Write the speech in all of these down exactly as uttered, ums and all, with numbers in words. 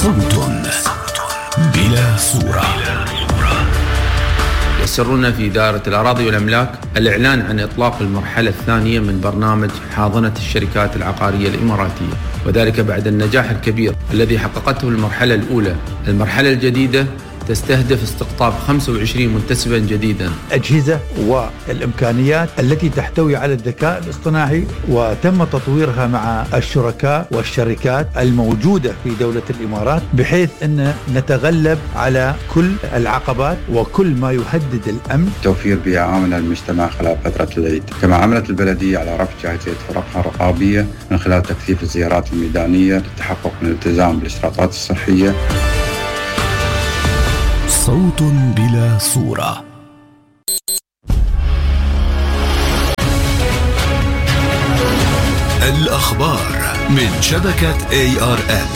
صوت بلا صورة. يسرنا في إدارة الأراضي والأملاك الإعلان عن إطلاق المرحلة الثانية من برنامج حاضنة الشركات العقارية الإماراتية، وذلك بعد النجاح الكبير الذي حققته المرحلة الأولى. المرحلة الجديدة تستهدف استقطاب خمسة وعشرين منتسبا جديدا. أجهزة والإمكانيات التي تحتوي على الذكاء الاصطناعي وتم تطويرها مع الشركاء والشركات الموجودة في دولة الإمارات، بحيث أن نتغلب على كل العقبات وكل ما يهدد الأمن. توفير بيئة آمنة للمجتمع خلال فترة العيد. كما عملت البلدية على رفع جاهزية فرقها الرقابية من خلال تكثيف الزيارات الميدانية للتحقق من الالتزام بالإشراطات الصحية. صوت بلا صورة. الأخبار من شبكة إيه آر إل.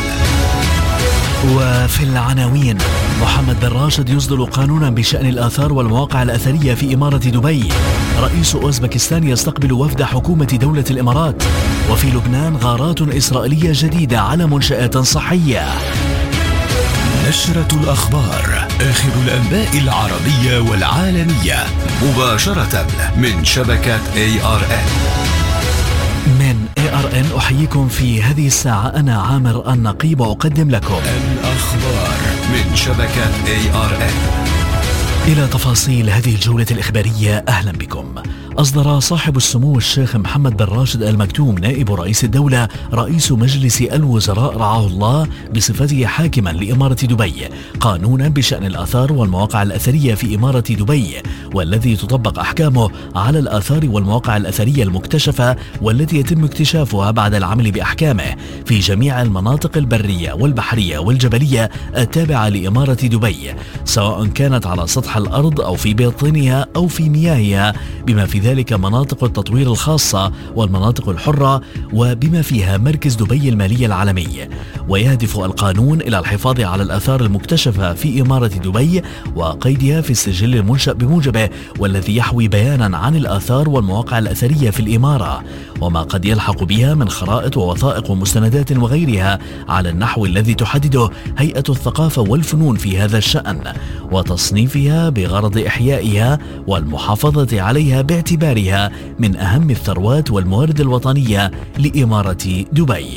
وفي العناوين: محمد بن راشد يصدر قانونا بشأن الآثار والمواقع الأثرية في إمارة دبي. رئيس أوزبكستان يستقبل وفد حكومة دولة الإمارات. وفي لبنان غارات إسرائيلية جديدة على منشآت صحية. نشرة الأخبار، آخر الأنباء العربية والعالمية مباشرة من شبكة إيه آر إل. من إيه آر إن أحييكم في هذه الساعة، أنا عامر النقيب وأقدم لكم الأخبار من شبكة إيه آر إل. إلى تفاصيل هذه الجولة الإخبارية، أهلا بكم. أصدر صاحب السمو الشيخ محمد بن راشد آل مكتوم نائب رئيس الدولة رئيس مجلس الوزراء رعاه الله بصفته حاكما لإمارة دبي قانونا بشأن الآثار والمواقع الأثرية في إمارة دبي، والذي تطبق أحكامه على الآثار والمواقع الأثرية المكتشفة والتي يتم اكتشافها بعد العمل بأحكامه في جميع المناطق البرية والبحرية والجبلية التابعة لإمارة دبي، سواء كانت على سطح الأرض أو في باطنها أو في مياهها، بما في ذلك مناطق التطوير الخاصة والمناطق الحرة، وبما فيها مركز دبي المالي العالمي. ويهدف القانون إلى الحفاظ على الآثار المكتشفة في إمارة دبي وقيدها في السجل المنشأ بموجبه، والذي يحوي بيانا عن الآثار والمواقع الأثرية في الإمارة وما قد يلحق بها من خرائط ووثائق ومستندات وغيرها، على النحو الذي تحدده هيئة الثقافة والفنون في هذا الشأن، وتصنيفها بغرض إحيائها والمحافظة عليها باعتبارها من أهم الثروات والموارد الوطنية لإمارة دبي.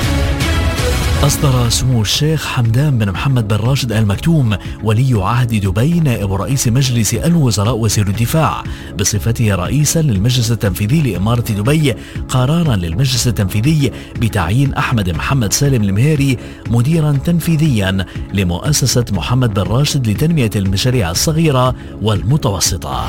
أصدر سمو الشيخ حمدان بن محمد بن راشد آل مكتوم ولي عهد دبي نائب رئيس مجلس الوزراء وزير الدفاع بصفته رئيسا للمجلس التنفيذي لإمارة دبي قرارا للمجلس التنفيذي بتعيين أحمد محمد سالم المهيري مديرا تنفيذيا لمؤسسة محمد بن راشد لتنمية المشاريع الصغيرة والمتوسطة.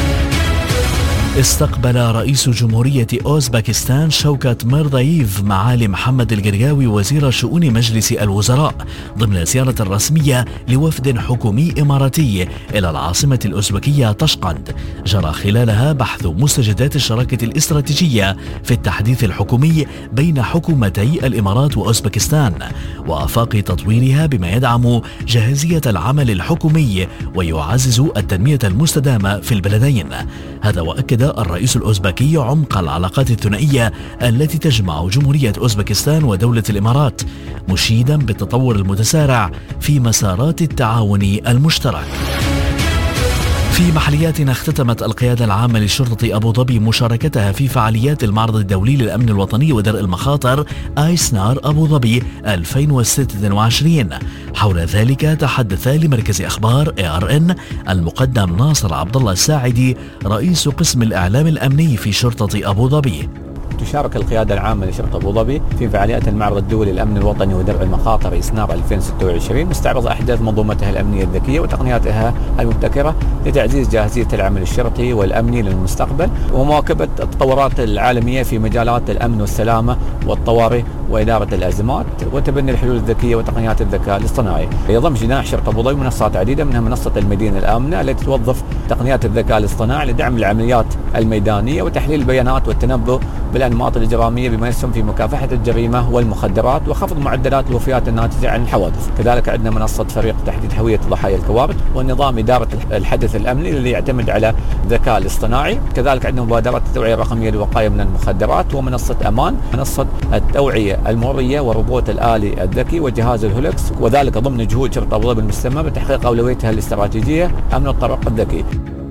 استقبل رئيس جمهورية أوزبكستان شوكت ميرداييف معالي محمد القرقاوي وزير شؤون مجلس الوزراء ضمن زيارة رسمية لوفد حكومي إماراتي إلى العاصمة الأوزبكية طشقند، جرى خلالها بحث مستجدات الشراكة الاستراتيجية في التحديث الحكومي بين حكومتي الإمارات وأوزبكستان وآفاق تطويرها بما يدعم جاهزية العمل الحكومي ويعزز التنمية المستدامة في البلدين. هذا وأكد الرئيس الأوزبكي عمق العلاقات الثنائية التي تجمع جمهورية أوزبكستان ودولة الإمارات، مشيدا بالتطور المتسارع في مسارات التعاون المشترك. في محلياتنا، اختتمت القيادة العامة لشرطة أبو ظبي مشاركتها في فعاليار المعرض الدولي للأمن الوطني ودرء المخاطر آيسنار أبو ظبي ألفين وستة وعشرين. حول ذلك تحدث لمركز أخبار إيه آر إن المقدم ناصر عبد الله الساعدي رئيس قسم الإعلام الأمني في شرطة أبو ظبي. تشارك القيادة العامة لشرطة أبو ظبي في فعاليات المعرض الدولي للأمن الوطني ودرء المخاطر إسنار ألفين وستة وعشرين مستعرض أحداث منظومتها الأمنية الذكية وتقنياتها المبتكرة لتعزيز جاهزية العمل الشرطي والأمني للمستقبل ومواكبة التطورات العالمية في مجالات الأمن والسلامة والطوارئ وإدارة الأزمات وتبني الحلول الذكية وتقنيات الذكاء الاصطناعي. يضم جناح شرطة أبو ظبي منصات عديدة، منها منصة المدينة الآمنة التي توظف تقنيات الذكاء الاصطناعي لدعم العمليات الميدانية وتحليل البيانات والتنبؤ بالأنماط الإجرامية بما يسهم في مكافحة الجريمة والمخدرات وخفض معدلات الوفيات الناتجة عن الحوادث. كذلك عندنا منصة فريق تحديد هوية ضحايا الكوارث والنظام إدارة الحدث الأمني اللي يعتمد على الذكاء الاصطناعي. كذلك عندنا مبادرة التوعية الرقمية للوقاية من المخدرات ومنصة أمان، منصة التوعية المرورية والروبوت الآلي الذكي وجهاز الهولكس، وذلك ضمن جهود شرطة أبو ظبي المستمرة بتحقيق أولويتها الاستراتيجية أمن الطرق الذكي.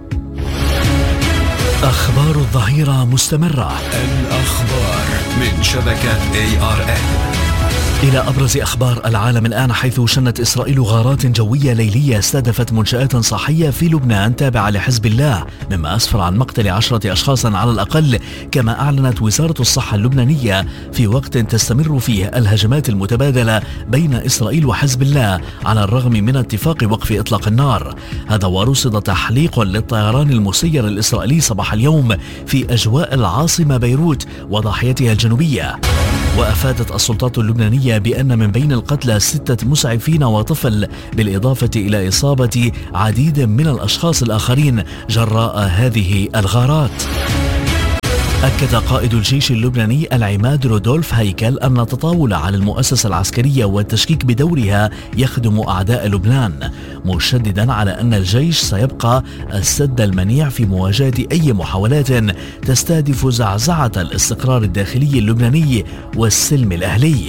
أخبار الظهيرة مستمرة. الأخبار من شبكة إيه آر إن. إلى أبرز أخبار العالم الآن، حيث شنت إسرائيل غارات جوية ليلية استهدفت منشآت صحية في لبنان تابعة لحزب الله، مما أسفر عن مقتل عشرة أشخاص على الأقل، كما أعلنت وزارة الصحة اللبنانية في وقت تستمر فيه الهجمات المتبادلة بين إسرائيل وحزب الله على الرغم من اتفاق وقف إطلاق النار. هذا ورصد تحليق للطيران المسير الإسرائيلي صباح اليوم في أجواء العاصمة بيروت وضاحيتها الجنوبية. وأفادت السلطات اللبنانية بأن من بين القتلى ستة مسعفين وطفل، بالإضافة إلى إصابة عديد من الأشخاص الآخرين جراء هذه الغارات. أكد قائد الجيش اللبناني العماد رودولف هيكل أن التطاول على المؤسسة العسكرية والتشكيك بدورها يخدم أعداء لبنان، مشددا على أن الجيش سيبقى السد المنيع في مواجهة أي محاولات تستهدف زعزعة الاستقرار الداخلي اللبناني والسلم الأهلي.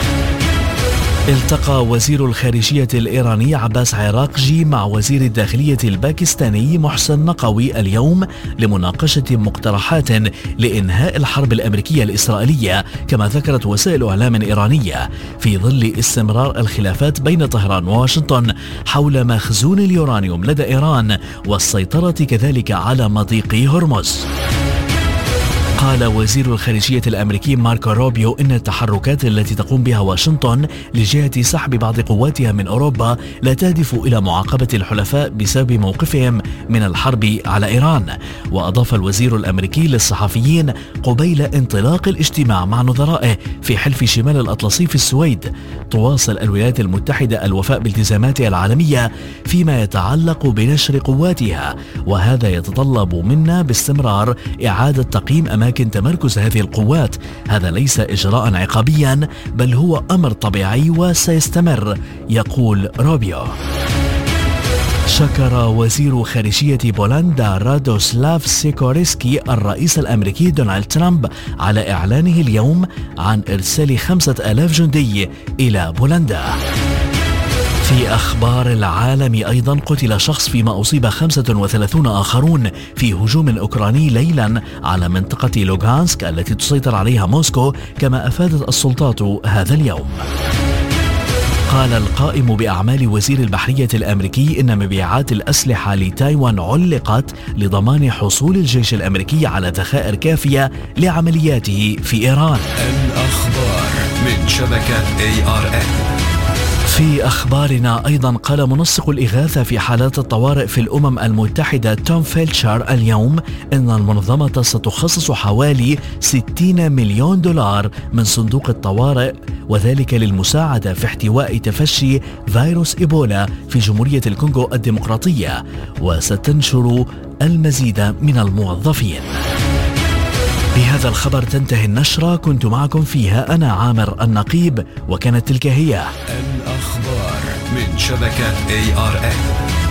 التقى وزير الخارجية الإيراني عباس عراقجي مع وزير الداخلية الباكستاني محسن نقوي اليوم لمناقشة مقترحات لإنهاء الحرب الأمريكية الإسرائيلية، كما ذكرت وسائل إعلام إيرانية، في ظل استمرار الخلافات بين طهران وواشنطن حول مخزون اليورانيوم لدى إيران والسيطرة كذلك على مضيق هرمز. قال وزير الخارجية الأمريكي ماركو روبيو إن التحركات التي تقوم بها واشنطن لجهة سحب بعض قواتها من أوروبا لا تهدف إلى معاقبة الحلفاء بسبب موقفهم من الحرب على إيران. وأضاف الوزير الأمريكي للصحفيين قبيل انطلاق الاجتماع مع نظرائه في حلف شمال الأطلسي في السويد: تواصل الولايات المتحدة الوفاء بالتزاماتها العالمية فيما يتعلق بنشر قواتها، وهذا يتطلب منا باستمرار إعادة تقييم أماكن تمركز هذه القوات. هذا ليس إجراء عقابيا بل هو أمر طبيعي وسيستمر، يقول روبيو. شكر وزير خارجية بولندا رادوسلاف سيكورسكي الرئيس الأمريكي دونالد ترامب على إعلانه اليوم عن إرسال خمسة آلاف جندي إلى بولندا. في أخبار العالم أيضا، قتل شخص فيما أصيب خمسة وثلاثون آخرون في هجوم أوكراني ليلا على منطقة لوغانسك التي تسيطر عليها موسكو، كما أفادت السلطات هذا اليوم. قال القائم بأعمال وزير البحرية الأمريكي إن مبيعات الأسلحة لتايوان علقت لضمان حصول الجيش الأمريكي على ذخائر كافية لعملياته في إيران. الأخبار من شبكة إيه آر إن. في أخبارنا أيضا، قال منسق الإغاثة في حالات الطوارئ في الأمم المتحدة توم فيلتشر اليوم إن المنظمة ستخصص حوالي ستين مليون دولار من صندوق الطوارئ، وذلك للمساعدة في احتواء تفشي فيروس إيبولا في جمهورية الكونغو الديمقراطية، وستنشر المزيد من الموظفين. بهذا الخبر تنتهي النشرة، كنت معكم فيها أنا عامر النقيب، وكانت تلك هي الأخبار من شبكة إيه آر إن.